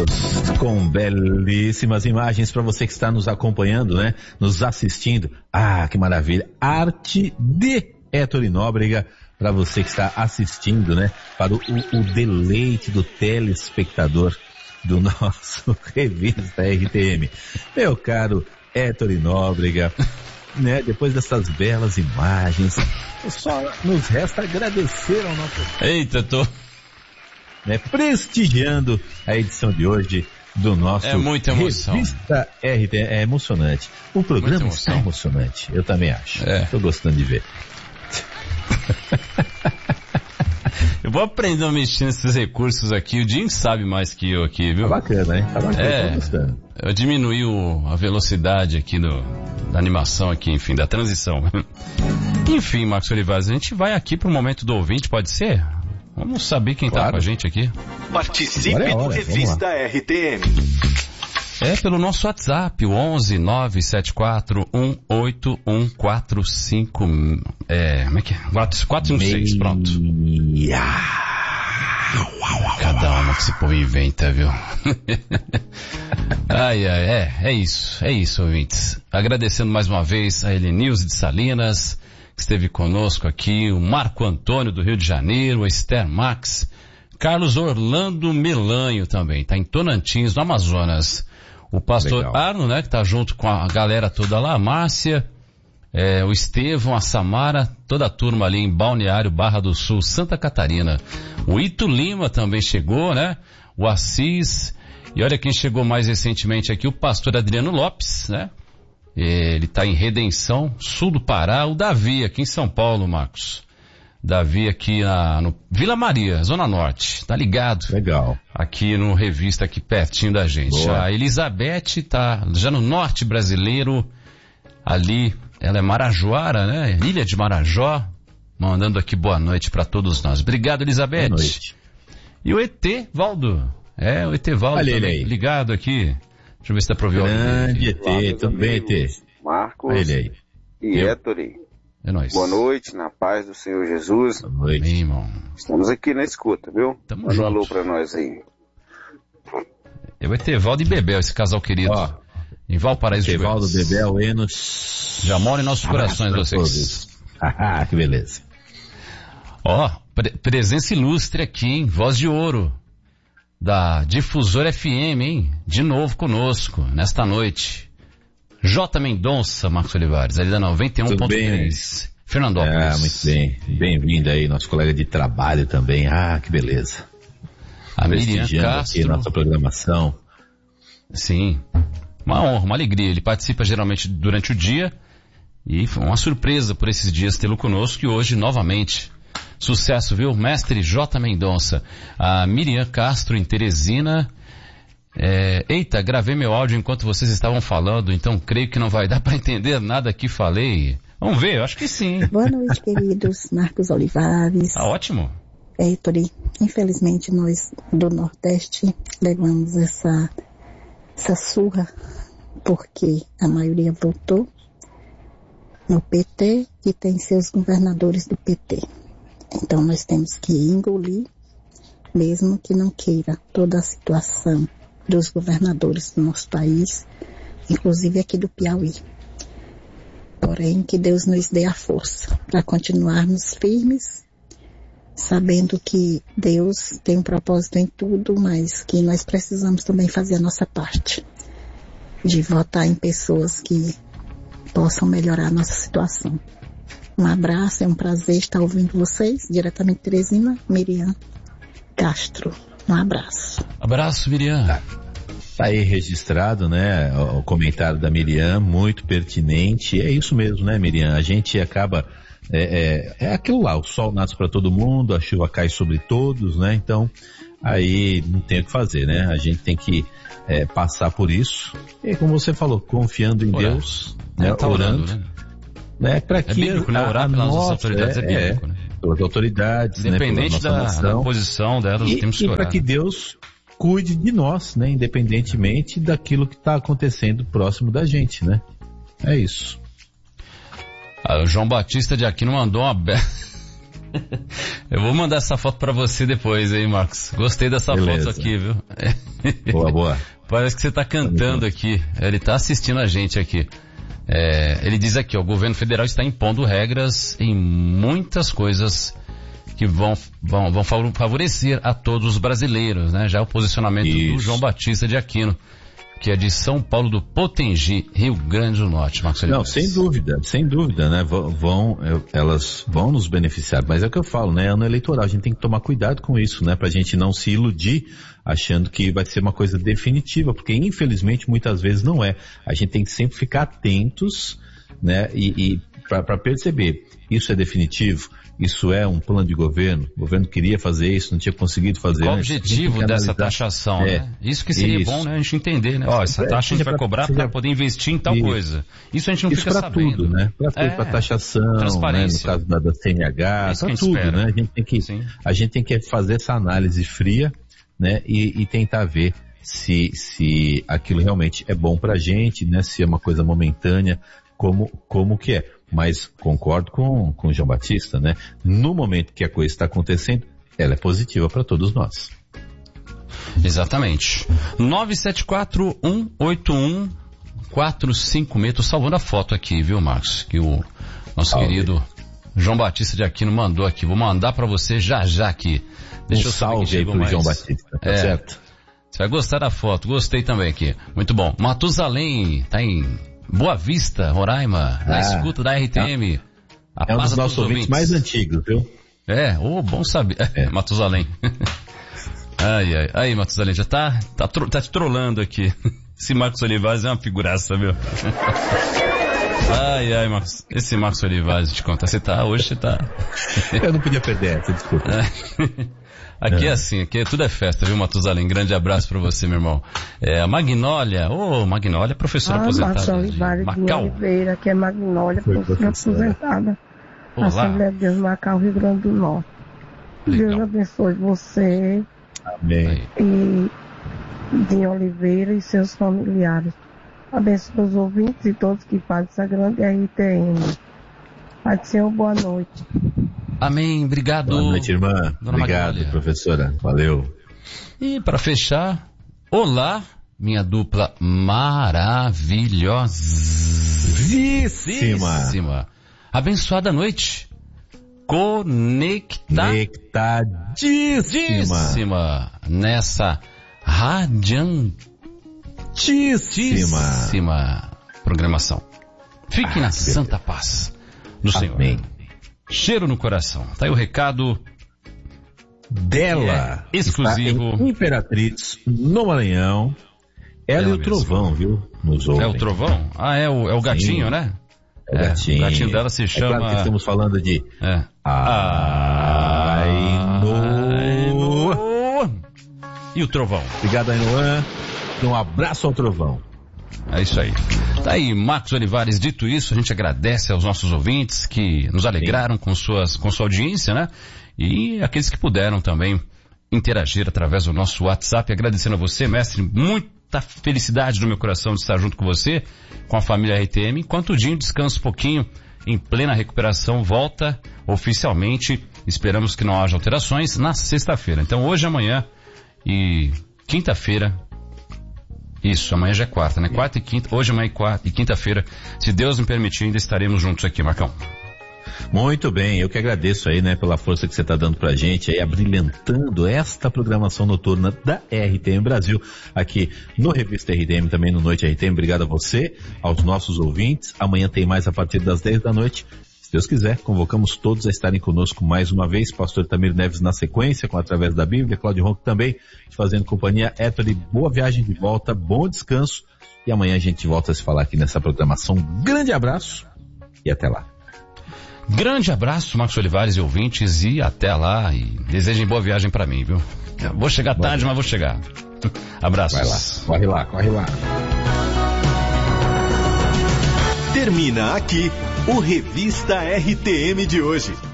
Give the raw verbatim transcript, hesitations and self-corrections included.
Com belíssimas imagens para você que está nos acompanhando, né? Nos assistindo. Ah, que maravilha. Arte de Héctor Nóbrega para você que está assistindo, né? Para o, o deleite do telespectador do nosso Revista R T M. Meu caro Héctor Nóbrega, né? Depois dessas belas imagens, só nos resta agradecer ao nosso... Eita, tô... Né, prestigiando a edição de hoje do nosso é muita emoção. Revista R T M. É emocionante. O programa está emocionante, eu também acho. É. Tô gostando de ver. Eu vou aprender a mexer nesses recursos aqui. O Jim sabe mais que eu aqui, viu? Tá bacana, hein? Tá bacana, é, tô gostando. Eu diminui o, a velocidade aqui do, da animação aqui, enfim, da transição. Enfim, Marcos Olivares, a gente vai aqui pro momento do ouvinte, pode ser? Vamos saber quem claro. tá com a gente aqui. Participe é hora, do Revista R T M. É pelo nosso WhatsApp, o onze nove sete quatro um oito um quatro cinco, é, como é que é? quatro um seis, pronto. Cada uma que esse povo inventa, viu? Ai, ai, é, é isso, é isso, ouvintes. Agradecendo mais uma vez a Helenilze de Salinas, que esteve conosco aqui, o Marco Antônio do Rio de Janeiro, a Esther Max, Carlos Orlando Melanho também, tá em Tonantins, no Amazonas. O pastor Legal. Arno, né, que tá junto com a galera toda lá, a Márcia, é, o Estevão, a Samara, toda a turma ali em Balneário, Barra do Sul, Santa Catarina. O Ito Lima também chegou, né, o Assis, e olha quem chegou mais recentemente aqui, o pastor Adriano Lopes, né, ele tá em Redenção, sul do Pará, o Davi aqui em São Paulo, Marcos. Davi aqui na, no Vila Maria, Zona Norte, tá ligado? Legal. Aqui no Revista, aqui pertinho da gente. Boa. A Elizabeth tá já no norte brasileiro, ali, ela é Marajoara, né? Ilha de Marajó, mandando aqui boa noite pra todos nós. Obrigado, Elizabeth. Boa noite. E o E T Valdo, é, o E T Valdo Olha também, ele aí. ligado aqui. Deixa eu ver se dá pra ouvir o Grande E T, também E T. Marcos Olha ele aí. e Héctor. É nóis. Boa noite, na paz do Senhor Jesus. Boa noite. Bem, irmão. Estamos aqui na escuta, viu? Tamo Manda um junto. alô pra nós aí. É o Etevaldo e Bebel, esse casal querido. Ó, em Valparaíso de Etevaldo, Goiás. Bebel, Enos. Já mora em nossos corações, vocês. Ah, que beleza. Ó, pre- presença ilustre aqui, hein? Voz de ouro. Da Difusor F M, hein? De novo conosco, nesta noite. J. Mendonça, Marcos Olivares, ali da noventa e um ponto três. Fernandópolis. Ah, muito bem. Bem-vindo aí, nosso colega de trabalho também. Ah, que beleza. A Miriam Prestigiando Castro. aqui nossa programação. Sim. Uma honra, uma alegria. Ele participa geralmente durante o dia. E foi uma surpresa por esses dias tê-lo conosco e hoje novamente. Sucesso, viu? Mestre J. Mendonça. A Miriam Castro em Teresina. É, eita, gravei meu áudio enquanto vocês estavam falando, então creio que não vai dar para entender nada que falei. Vamos ver, eu acho que sim. Boa noite, queridos. Marcos Olivares. Tá ótimo. Héctor, infelizmente nós do Nordeste levamos essa, essa surra porque a maioria votou no P T e tem seus governadores do P T. Então nós temos que engolir, mesmo que não queira, toda a situação dos governadores do nosso país, inclusive aqui do Piauí. Porém, que Deus nos dê a força para continuarmos firmes, sabendo que Deus tem um propósito em tudo, mas que nós precisamos também fazer a nossa parte, de votar em pessoas que possam melhorar a nossa situação. Um abraço, é um prazer estar ouvindo vocês, diretamente de Teresina, Miriam Castro. Um abraço. Abraço, Miriam. Tá, tá aí registrado, né, o, o comentário da Miriam, muito pertinente. É isso mesmo, né, Miriam? A gente acaba... É, é, é aquilo lá, o sol nasce para todo mundo, a chuva cai sobre todos, né? Então, aí não tem o que fazer, né? A gente tem que é, passar por isso. E como você falou, confiando em Orar. Deus, né? Tá orando, orando, né? né? Para É que bíblico, né? Orar pelas nossas autoridades é, é bíblico, né? Pelas autoridades, independente né? Pela da, nossa da nação. posição delas, E, temos que e orar. para que Deus cuide de nós, né? Independentemente daquilo que está acontecendo próximo da gente, né? É isso. Ah, o João Batista de Aquino mandou uma be... Eu vou mandar essa foto pra você depois, hein, Marcos? Gostei dessa Beleza. foto aqui, viu? Boa, boa. Parece que você tá cantando aqui. Ele tá assistindo a gente aqui. É, ele diz aqui, ó, o governo federal está impondo regras em muitas coisas que vão, vão, vão favorecer a todos os brasileiros, né? Já é o posicionamento Isso. do João Batista de Aquino, que é de São Paulo do Potengi, Rio Grande do Norte, Marcos Não, Olivares. sem dúvida, sem dúvida, né? Vão, vão, elas vão nos beneficiar, mas é o que eu falo, né? Ano eleitoral, a gente tem que tomar cuidado com isso, né? Pra gente não se iludir achando que vai ser uma coisa definitiva, porque infelizmente muitas vezes não é. A gente tem que sempre ficar atentos, né? E, e para perceber, isso é definitivo? Isso é um plano de governo? O governo queria fazer isso, não tinha conseguido fazer Qual o antes. objetivo dessa analisar. taxação, É, né? Isso que seria isso. bom, né? A gente entender, né? Ó, essa É, taxa a gente vai pra- cobrar seja- para poder investir em tal Isso. coisa. Isso a gente não Isso fica para sabendo. tudo, né? Para tudo, É, para taxação, né? No transparência. caso da, da C N H, É isso que a para gente tudo, espera. né? A gente tem que, Sim. a gente tem que fazer essa análise fria, né? E, e tentar ver se, se aquilo realmente é bom pra gente, né? Se é uma coisa momentânea, como, como que é. Mas concordo com, com o João Batista, né? No momento que a coisa está acontecendo, ela é positiva para todos nós. Exatamente. nove sete quatro, um oito um, quatro cinco seis. Tô salvando a foto aqui, viu, Marcos? Que o nosso Salve. querido João Batista de Aquino mandou aqui. Vou mandar pra você já já aqui. Deixa um eu saber que salve aí chegou pro mais. João Batista, tá É. certo? Você vai gostar da foto. Gostei também aqui. Muito bom. Matusalém tá em Boa Vista, Roraima, na Ah, escuta da R T M. A É um paz dos a nossos todos os ouvintes mais antigos, viu? É, ô, bom saber. É. Matusalém. Ai, ai. Aí, Matusalém, já tá, tá, tro- tá te trolando aqui. Esse Marcos Olivares é uma figuraça, viu? Ai, ai, Marcos. Esse Marcos Olivares, te contar, você tá, hoje você tá... Eu não podia perder essa, desculpa. Aqui é assim, aqui é, tudo é festa, viu, Matusalém? Grande abraço pra você, meu irmão. É, a Magnólia, ô, Magnólia, professora Ah, aposentada Marcos de Olivares de Macau. Oliveira, que é Magnólia, Foi professora professora. aposentada. Olá. Assembleia de Deus, Macau, Rio Grande do Norte. Legal. Deus abençoe você Amém. Aí. e de Oliveira e seus familiares. Abençoe os ouvintes e todos que fazem essa grande R T M. Pai do Senhor, boa noite. Amém, obrigado. Boa noite, irmã. Dona Obrigado, Magnólia. professora. Valeu. E para fechar, olá, minha dupla maravilhosíssima. Cima. Abençoada noite. Conectadíssima Conectadíssima. nessa radiantíssima programação. Fique Ah, na que santa paz do Senhor. Amém. Cheiro no coração. Tá aí o recado. Dela. É exclusivo. Está em Imperatriz, no Maranhão. Ela Ela e o mesma. Trovão, viu? Nos ouvem. É o trovão? Ah, é o, é o gatinho, né? É o gatinho. O gatinho dela se É chama... claro que estamos falando de É. Aino. E o trovão? Obrigado, Ainoan. E um abraço ao Trovão. É isso aí. Tá aí, Marcos Olivares. Dito isso, a gente agradece aos nossos ouvintes que nos alegraram com, suas, com sua audiência, né? E aqueles que puderam também interagir através do nosso WhatsApp. Agradecendo a você, mestre. Muita felicidade no meu coração de estar junto com você, com a família R T M. Enquanto o Dinho descansa um pouquinho, em plena recuperação, volta oficialmente. Esperamos que não haja alterações na sexta-feira. Então hoje, amanhã e quinta-feira. Isso, amanhã já é quarta, né? Quarta e quinta, hoje, amanhã e quarta e quinta-feira, se Deus me permitir, ainda estaremos juntos aqui, Marcão. Muito bem, eu que agradeço aí, né, pela força que você está dando pra gente aí, abrilhantando esta programação noturna da R T M Brasil, aqui no Revista R T M, também no Noite R T M. Obrigado a você, aos nossos ouvintes. Amanhã tem mais a partir das dez da noite. Se Deus quiser, convocamos todos a estarem conosco mais uma vez. Pastor Tamir Neves na sequência, com Através da Bíblia, Cláudio Ronco também, fazendo companhia. Héctor, boa viagem de volta, bom descanso. E amanhã a gente volta a se falar aqui nessa programação. Um grande abraço e até lá. Grande abraço, Marcos Olivares e ouvintes, e até lá, e desejem boa viagem pra mim, viu? Eu vou chegar Boa tarde, viagem. mas vou chegar. Abraços. Vai lá, corre lá, corre lá. Termina aqui o Revista R T M de hoje.